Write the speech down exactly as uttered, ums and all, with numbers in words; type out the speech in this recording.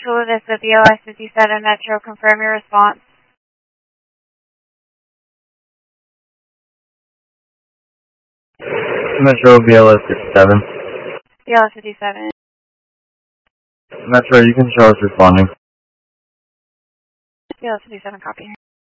Chula Vista, B L S fifty-seven Metro, confirm your response. Metro B L S fifty-seven. B L S fifty-seven. Metro, you can show us responding. B L S fifty-seven, copy.